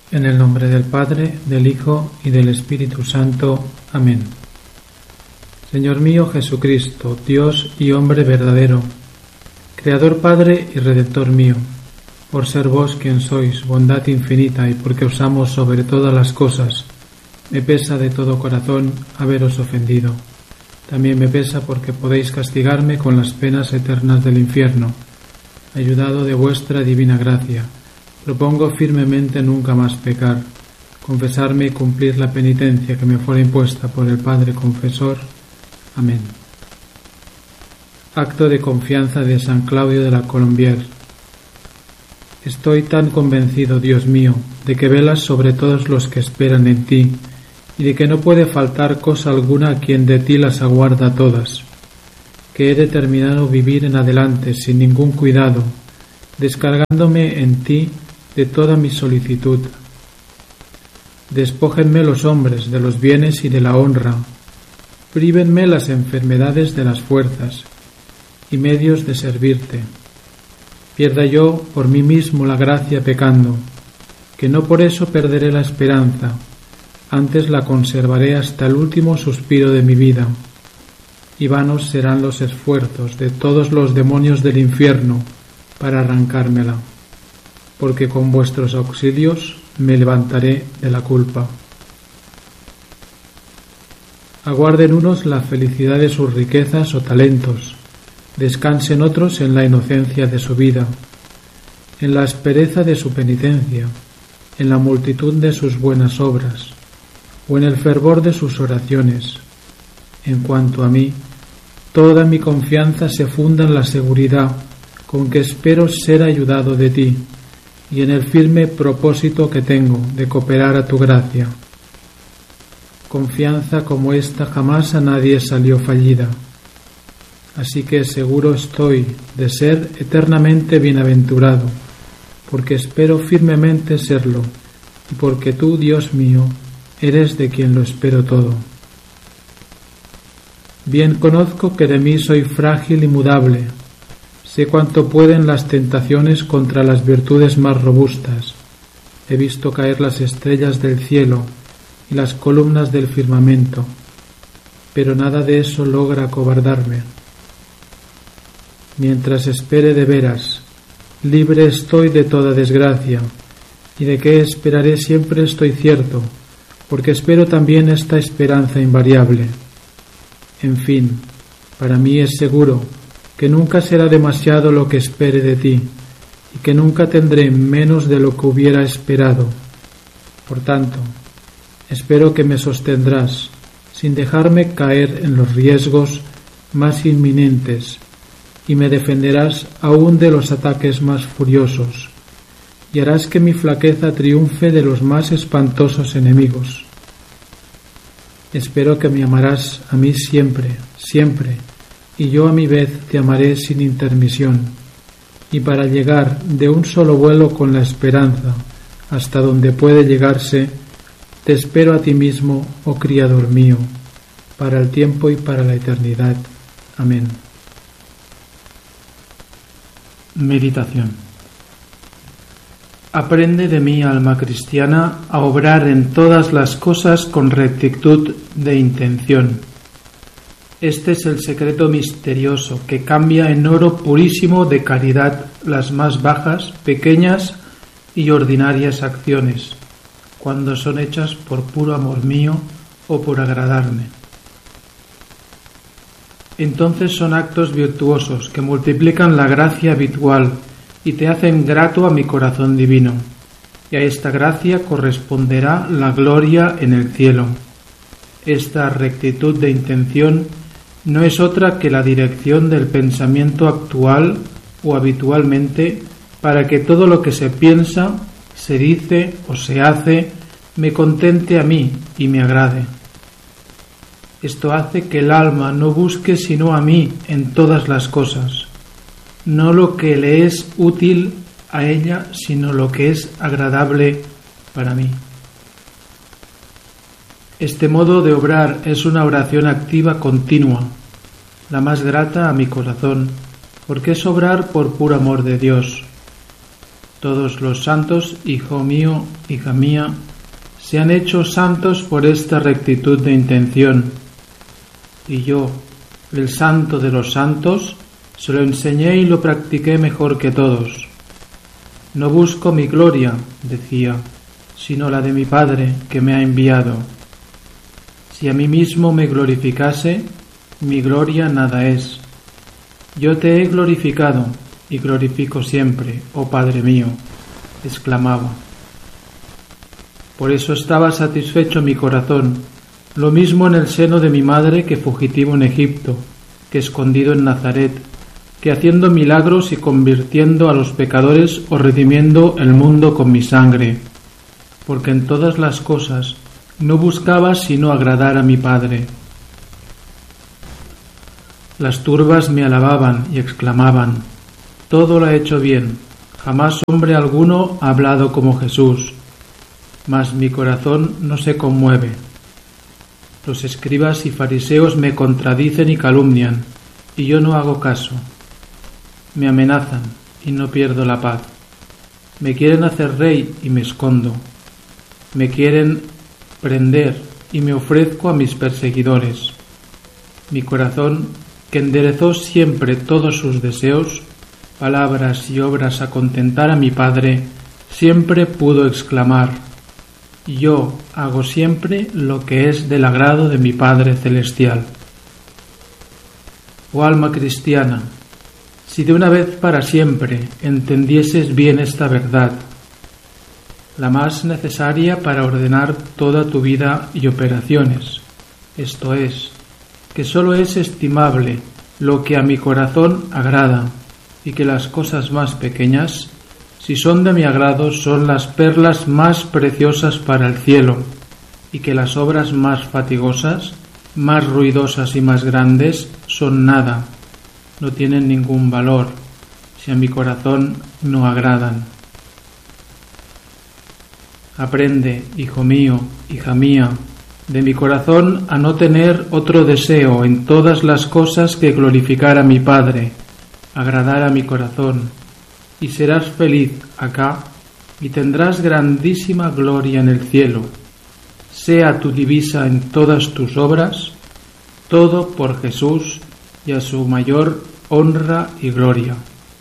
En el nombre del Padre, del Hijo y del Espíritu Santo. Amén. Señor mío Jesucristo, Dios y hombre verdadero, Creador, Padre y Redentor mío, por ser vos quien sois, bondad infinita, y porque os amo sobre todas las cosas, me pesa de todo corazón haberos ofendido. También me pesa porque podéis castigarme con las penas eternas del infierno. Ayudado de vuestra divina gracia, propongo firmemente nunca más pecar, confesarme y cumplir la penitencia que me fuera impuesta por el Padre Confesor. Amén. Acto de confianza de San Claudio de la Colombière. Estoy tan convencido, Dios mío, de que velas sobre todos los que esperan en ti, y de que no puede faltar cosa alguna a quien de ti las aguarda todas, que he determinado vivir en adelante sin ningún cuidado, descargándome en ti de toda mi solicitud. Despójenme los hombres de los bienes y de la honra, prívenme las enfermedades de las fuerzas y medios de servirte. Pierda yo por mí mismo la gracia pecando, que no por eso perderé la esperanza, antes la conservaré hasta el último suspiro de mi vida, y vanos serán los esfuerzos de todos los demonios del infierno para arrancármela, porque con vuestros auxilios me levantaré de la culpa. Aguarden unos la felicidad de sus riquezas o talentos, descansen otros en la inocencia de su vida, en la aspereza de su penitencia, en la multitud de sus buenas obras, o en el fervor de sus oraciones. En cuanto a mí, toda mi confianza se funda en la seguridad con que espero ser ayudado de ti, y en el firme propósito que tengo de cooperar a tu gracia. Confianza como esta jamás a nadie salió fallida, así que seguro estoy de ser eternamente bienaventurado, porque espero firmemente serlo, y porque tú, Dios mío, eres de quien lo espero todo. Bien conozco que de mí soy frágil y mudable, sé cuánto pueden las tentaciones contra las virtudes más robustas. He visto caer las estrellas del cielo y las columnas del firmamento, pero nada de eso logra acobardarme. Mientras espere de veras, libre estoy de toda desgracia, y de qué esperaré siempre estoy cierto, porque espero también esta esperanza invariable. En fin, para mí es seguro que nunca será demasiado lo que espere de ti, y que nunca tendré menos de lo que hubiera esperado. Por tanto, espero que me sostendrás, sin dejarme caer en los riesgos más inminentes, y me defenderás aún de los ataques más furiosos, y harás que mi flaqueza triunfe de los más espantosos enemigos. Espero que me amarás a mí siempre, siempre, y yo a mi vez te amaré sin intermisión, y para llegar de un solo vuelo con la esperanza hasta donde puede llegarse, te espero a ti mismo, oh Criador mío, para el tiempo y para la eternidad. Amén. Meditación. Aprende de mí, alma cristiana, a obrar en todas las cosas con rectitud de intención. Este es el secreto misterioso que cambia en oro purísimo de caridad las más bajas, pequeñas y ordinarias acciones, cuando son hechas por puro amor mío o por agradarme. Entonces son actos virtuosos que multiplican la gracia habitual y te hacen grato a mi corazón divino, y a esta gracia corresponderá la gloria en el cielo. Esta rectitud de intención no es otra que la dirección del pensamiento actual o habitualmente para que todo lo que se piensa, se dice o se hace me contente a mí y me agrade. Esto hace que el alma no busque sino a mí en todas las cosas, no lo que le es útil a ella, sino lo que es agradable para mí. Este modo de obrar es una oración activa continua, la más grata a mi corazón, porque es obrar por puro amor de Dios. Todos los santos, hijo mío, hija mía, se han hecho santos por esta rectitud de intención. Y yo, el santo de los santos, se lo enseñé y lo practiqué mejor que todos. No busco mi gloria, decía, sino la de mi Padre que me ha enviado. Si a mí mismo me glorificase, mi gloria nada es. Yo te he glorificado y glorifico siempre, oh Padre mío, exclamaba. Por eso estaba satisfecho mi corazón, lo mismo en el seno de mi madre que fugitivo en Egipto, que escondido en Nazaret, que haciendo milagros y convirtiendo a los pecadores o redimiendo el mundo con mi sangre, porque en todas las cosas no buscaba sino agradar a mi Padre. Las turbas me alababan y exclamaban: todo lo ha hecho bien, jamás hombre alguno ha hablado como Jesús, mas mi corazón no se conmueve. Los escribas y fariseos me contradicen y calumnian, y yo no hago caso. Me amenazan y no pierdo la paz. Me quieren hacer rey y me escondo. Me quieren prender y me ofrezco a mis perseguidores. Mi corazón, que enderezó siempre todos sus deseos, palabras y obras a contentar a mi Padre, siempre pudo exclamar: yo hago siempre lo que es del agrado de mi Padre Celestial. Oh alma cristiana, si de una vez para siempre entendieses bien esta verdad, la más necesaria para ordenar toda tu vida y operaciones, esto es, que sólo es estimable lo que a mi corazón agrada, y que las cosas más pequeñas, si son de mi agrado, son las perlas más preciosas para el cielo, y que las obras más fatigosas, más ruidosas y más grandes son nada, no tienen ningún valor, si a mi corazón no agradan. Aprende, hijo mío, hija mía, de mi corazón a no tener otro deseo en todas las cosas que glorificar a mi Padre, agradar a mi corazón, y serás feliz acá y tendrás grandísima gloria en el cielo. Sea tu divisa en todas tus obras, todo por Jesús y a su mayor honra y gloria.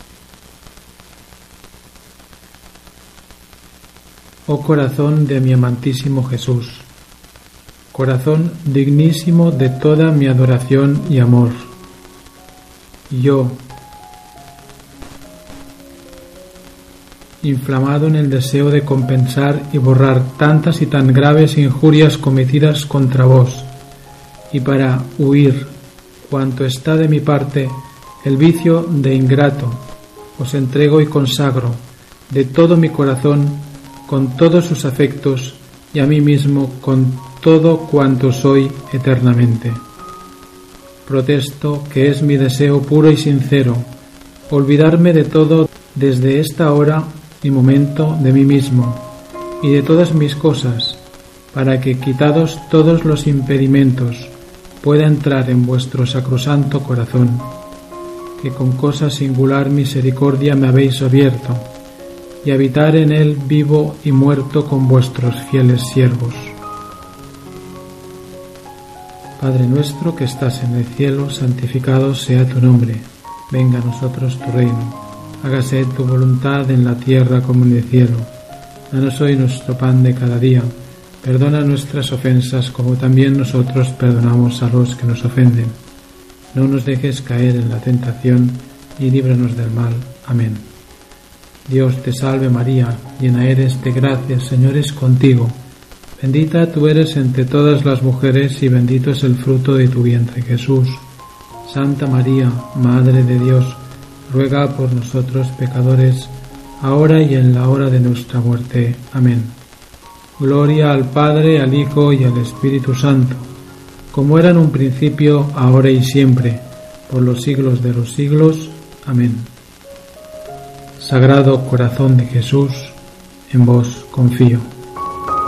Oh corazón de mi amantísimo Jesús, corazón dignísimo de toda mi adoración y amor, yo, inflamado en el deseo de compensar y borrar tantas y tan graves injurias cometidas contra vos, y para huir cuanto está de mi parte el vicio de ingrato, os entrego y consagro de todo mi corazón, con todos sus afectos, y a mí mismo con todo cuanto soy eternamente. Protesto que es mi deseo puro y sincero, olvidarme de todo desde esta hora y momento de mí mismo y de todas mis cosas, para que, quitados todos los impedimentos, pueda entrar en vuestro sacrosanto corazón, que con cosa singular misericordia me habéis abierto, y habitar en él vivo y muerto con vuestros fieles siervos. Padre nuestro que estás en el cielo, santificado sea tu nombre. Venga a nosotros tu reino. Hágase tu voluntad en la tierra como en el cielo. Danos hoy nuestro pan de cada día. Perdona nuestras ofensas como también nosotros perdonamos a los que nos ofenden. No nos dejes caer en la tentación y líbranos del mal. Amén. Dios te salve María, llena eres de gracia, el Señor es contigo. Bendita tú eres entre todas las mujeres y bendito es el fruto de tu vientre, Jesús. Santa María, Madre de Dios, ruega por nosotros pecadores, ahora y en la hora de nuestra muerte. Amén. Gloria al Padre, al Hijo y al Espíritu Santo, como era en un principio, ahora y siempre, por los siglos de los siglos. Amén. Sagrado Corazón de Jesús, en vos confío.